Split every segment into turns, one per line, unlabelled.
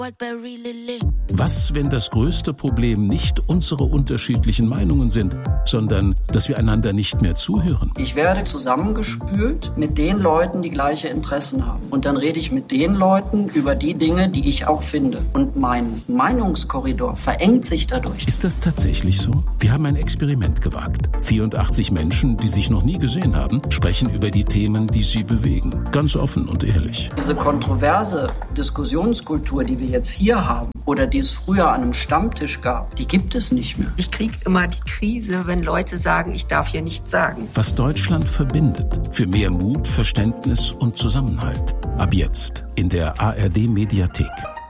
Was, wenn das größte Problem nicht unsere unterschiedlichen Meinungen sind, sondern dass wir einander nicht mehr zuhören?
Ich werde zusammengespült mit den Leuten, die gleiche Interessen haben. Und dann rede ich mit den Leuten über die Dinge, die ich auch finde. Und mein Meinungskorridor verengt sich dadurch.
Ist das tatsächlich so? Wir haben ein Experiment gewagt. 84 Menschen, die sich noch nie gesehen haben, sprechen über die Themen, die sie bewegen. Ganz offen und ehrlich.
Diese kontroverse Diskussionskultur, die wir jetzt hier haben oder die es früher an einem Stammtisch gab, die gibt es nicht mehr.
Ich kriege immer die Krise, wenn Leute sagen, ich darf hier nichts sagen.
Was Deutschland verbindet. Für mehr Mut, Verständnis und Zusammenhalt. Ab jetzt in der ARD-Mediathek.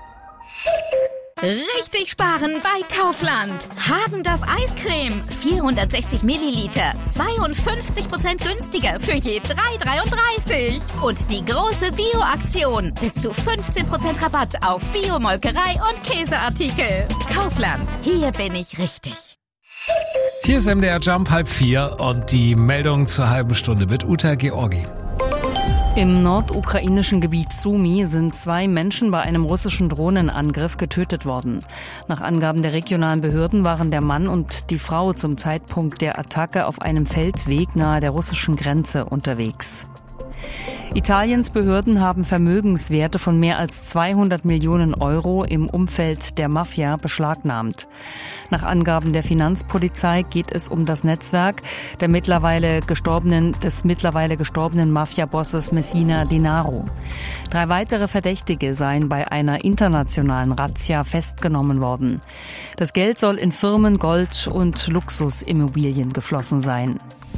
Richtig sparen bei Kaufland. Häagen-Dazs Eiscreme. 460 Milliliter. 52% günstiger für je 3,33. Und die große Bio-Aktion. Bis zu 15% Rabatt auf Biomolkerei und Käseartikel. Kaufland. Hier bin ich richtig.
Hier ist MDR Jump 3:30 und die Meldung zur halben Stunde mit Uta Georgi.
Im nordukrainischen Gebiet Sumy sind 2 Menschen bei einem russischen Drohnenangriff getötet worden. Nach Angaben der regionalen Behörden waren der Mann und die Frau zum Zeitpunkt der Attacke auf einem Feldweg nahe der russischen Grenze unterwegs. Italiens Behörden haben Vermögenswerte von mehr als 200 Millionen Euro im Umfeld der Mafia beschlagnahmt. Nach Angaben der Finanzpolizei geht es um das Netzwerk des mittlerweile gestorbenen Mafia-Bosses Messina Denaro. 3 weitere Verdächtige seien bei einer internationalen Razzia festgenommen worden. Das Geld soll in Firmen, Gold und Luxusimmobilien geflossen sein.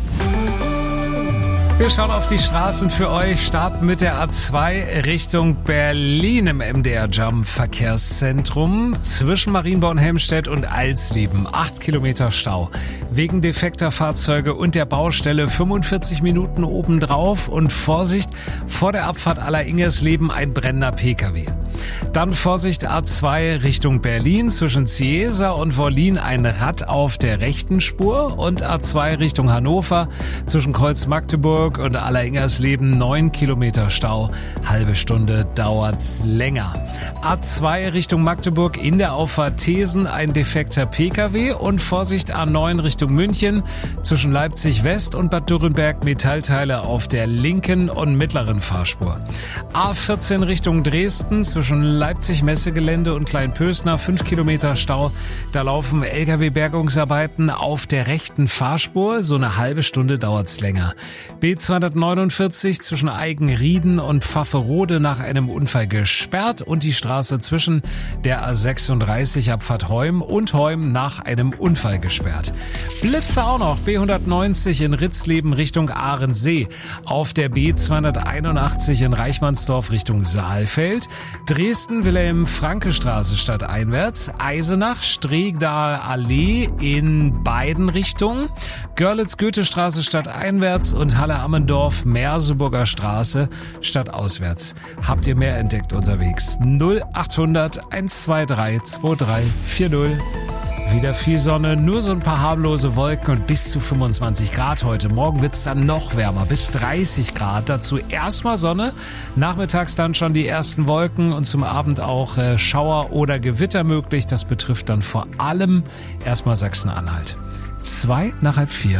Wir schauen auf die Straßen für euch, starten mit der A2 Richtung Berlin im MDR Jump Verkehrszentrum. Zwischen Marienborn und Helmstedt und Alsleben 8 Kilometer Stau. Wegen defekter Fahrzeuge und der Baustelle 45 Minuten obendrauf und Vorsicht, vor der Abfahrt Aller-Ingersleben ein brennender Pkw. Dann Vorsicht A2 Richtung Berlin, zwischen Ciesa und Wollin ein Rad auf der rechten Spur und A2 Richtung Hannover, zwischen Kreuz-Magdeburg und Aller-Ingersleben 9 Kilometer Stau. Halbe Stunde dauert's länger. A2 Richtung Magdeburg in der Auffahrt Thesen ein defekter Pkw und Vorsicht A9 Richtung München, zwischen Leipzig West und Bad Dürrenberg Metallteile auf der linken und mittleren Fahrspur. A14 Richtung Dresden, zwischen Leipzig Messegelände und Kleinpösner 5 Kilometer Stau. Da laufen Lkw-Bergungsarbeiten auf der rechten Fahrspur. So eine halbe Stunde dauert's länger. B249 zwischen Eigenrieden und Pfafferode nach einem Unfall gesperrt und die Straße zwischen der A36 Abfahrt Heum und Heum nach einem Unfall gesperrt. Blitze auch noch. B190 in Ritzleben Richtung Ahrensee. Auf der B281 in Reichmannsdorf Richtung Saalfeld. Dresden-Wilhelm-Franke-Straße stadteinwärts. Eisenach, Stregdaler Allee in beiden Richtungen. Görlitz-Goethestraße stadteinwärts und Halle-Ammendorf, Merseburger Straße stadtauswärts. Habt ihr mehr entdeckt unterwegs? 0800 123 2340. Wieder viel Sonne, nur so ein paar harmlose Wolken und bis zu 25 Grad heute. Morgen wird's dann noch wärmer, bis 30 Grad. Dazu erstmal Sonne, nachmittags dann schon die ersten Wolken und zum Abend auch Schauer oder Gewitter möglich. Das betrifft dann vor allem erstmal Sachsen-Anhalt. 3:02.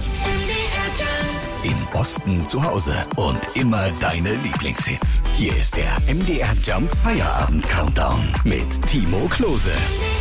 Im Osten zu Hause und immer deine Lieblingshits. Hier ist der MDR Jump Feierabend Countdown mit Timo Klose.